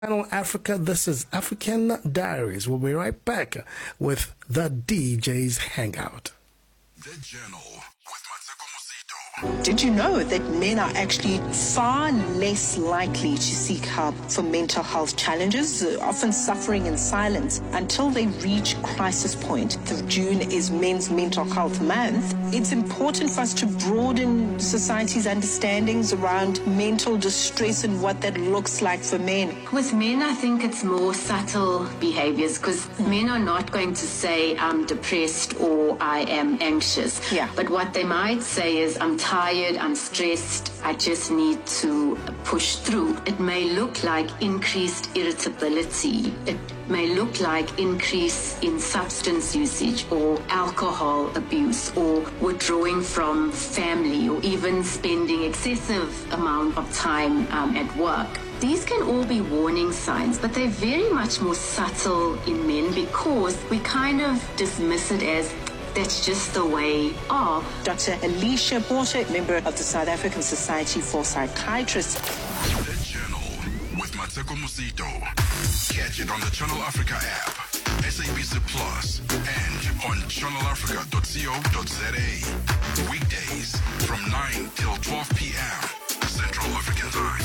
Channel Africa. This is African Diaries. We'll be right back with the DJ's Hangout. The Journal with Mateko Musito. Did you know that men are actually far less likely to seek help for mental health challenges, often suffering in silence until they reach crisis point? June is Men's Mental Health Month. It's important for us to broaden society's understandings around mental distress and what that looks like for men. With men, I think it's more subtle behaviors because men are not going to say, I'm depressed or I am anxious. Yeah. But what they might say is, I'm tired, I'm stressed, I just need to push through. It may look like increased irritability. It may look like increase in substance usage or alcohol abuse or withdrawing from family or even spending excessive amount of time at work. These can all be warning signs, but they're very much more subtle in men because we kind of dismiss it as that's just the way of. Dr. Alicia Porter, member of the South African Society for Psychiatrists. The Journal with Mateko Musito. Catch it on the Channel Africa app, SABC Plus, and on channelafrica.co.za. Weekdays from 9 till 12 p.m. Central African Time.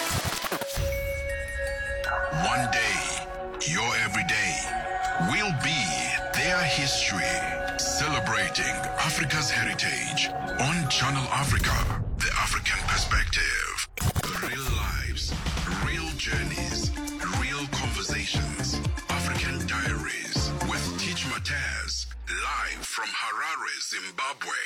One day, your everyday, will be their history. Celebrating Africa's heritage on Channel Africa, the African perspective. Real lives, real journeys, real conversations. African Diaries with Teach Mataz, live from Harare, Zimbabwe.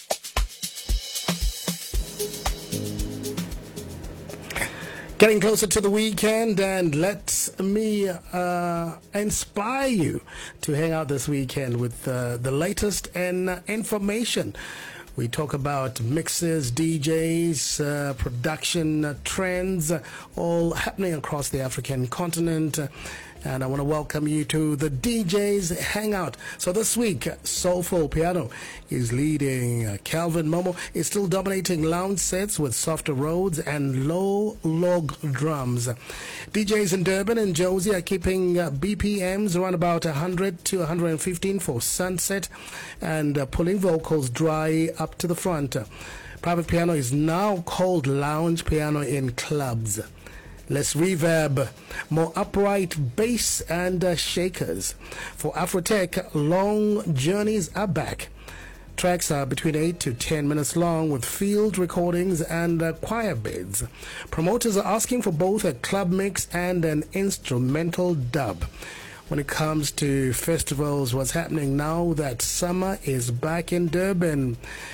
Getting closer to the weekend, and let me inspire you to hang out this weekend with the latest in information. We talk about mixes, DJs, production trends, all happening across the African continent. And I want to welcome you to the DJ's Hangout. So this week, Soulful Piano is leading. Calvin Momo is still dominating lounge sets with softer Rhodes and low log drums. DJs in Durban and Josie are keeping BPMs around about 100 to 115 for Sunset and pulling vocals dry up to the front. Private piano is now called lounge piano in clubs. Less reverb, more upright bass and shakers. For Afrotech, long journeys are back. Tracks are between 8 to 10 minutes long with field recordings and choir bids. Promoters are asking for both a club mix and an instrumental dub. When it comes to festivals, what's happening now that summer is back in Durban?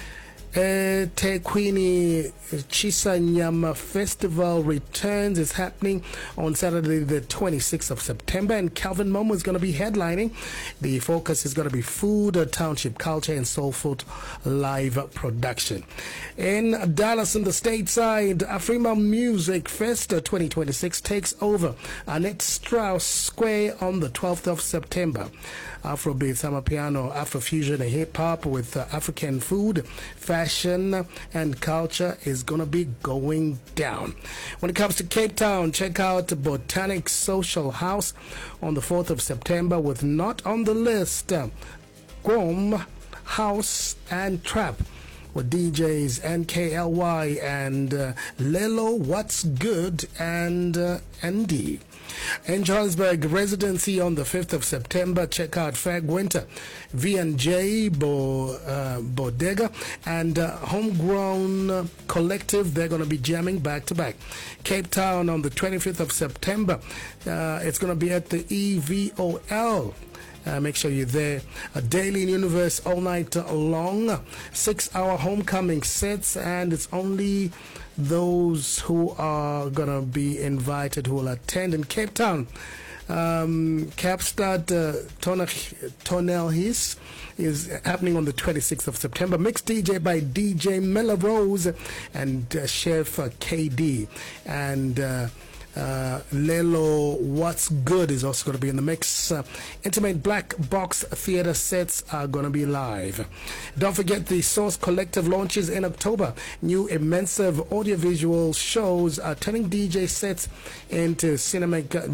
Tequini Chisanyama Festival returns. It's happening on Saturday the 26th of September, and Calvin Momo is going to be headlining. The focus is going to be food, township culture, and soul food live production. In Dallas, in the stateside, Afrima Music Fest 2026 takes over Annette Strauss Square on the 12th of September. Afrobeat, Amapiano, Afrofusion, and hip-hop with African food, fashion, and culture is going to be going down. When it comes to Cape Town, check out Botanic Social House on the 4th of September with not on the list, Gom, House, and Trap with DJs NKLY and Lelo What's Good and ND. In Johannesburg, residency on the 5th of September. Check out Fag Winter, V&J, Bodega, and Homegrown Collective. They're going to be jamming back to back. Cape Town on the 25th of September. It's going to be at the EVOL. Make sure you're there. A daily in Universe all night long. 6-hour homecoming sets, and it's only those who are going to be invited who will attend in Cape Town. Capstad Tonel Hiss is happening on the 26th of September. Mixed DJ by DJ Melrose and Chef KD. And Lelo What's Good is also going to be in the mix. Intimate black box theater sets are going to be live. Don't forget the Source Collective launches in October. New immersive audiovisual shows are turning DJ sets into cinematic